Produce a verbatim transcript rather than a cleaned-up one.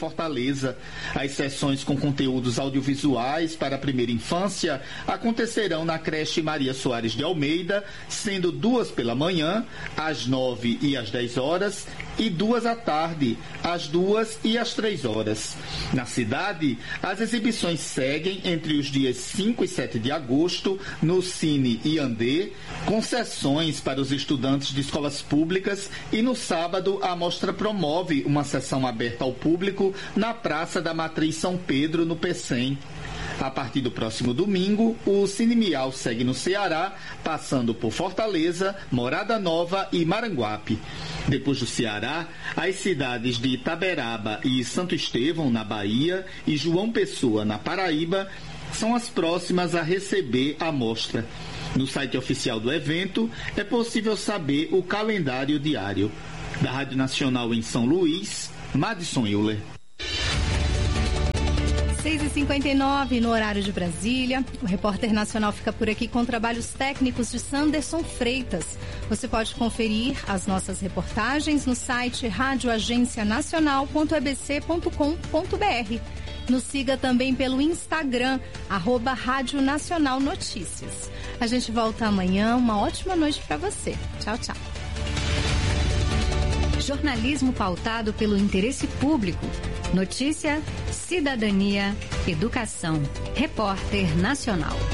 Fortaleza. As sessões com conteúdos audiovisuais para a primeira infância acontecerão na creche Maria Soares de Almeida, sendo duas pela manhã, às nove e às dez horas, e duas à tarde, às duas e às três horas. Na cidade, as exibições seguem entre os dias cinco e sete de agosto no Cine Iandê, com sessões para os estudantes de escolas públicas, e no sábado a mostra promove uma sessão aberta ao público na Praça da Matriz São Pedro, no Pecém. A partir do próximo domingo, o Cine Miau segue no Ceará, passando por Fortaleza, Morada Nova e Maranguape. Depois do Ceará, as cidades de Itaberaba e Santo Estevão, na Bahia, e João Pessoa, na Paraíba, são as próximas a receber a mostra. No site oficial do evento, é possível saber o calendário diário. Da Rádio Nacional em São Luís, Madison Euler. seis e cinquenta e nove no horário de Brasília. O Repórter Nacional fica por aqui com trabalhos técnicos de Sanderson Freitas. Você pode conferir as nossas reportagens no site rádio agência nacional ponto e b c ponto com ponto b r. Nos siga também pelo Instagram, arroba Rádio Nacional Notícias. A gente volta amanhã. Uma ótima noite para você. Tchau, tchau. Jornalismo pautado pelo interesse público. Notícia, cidadania, educação. Repórter Nacional.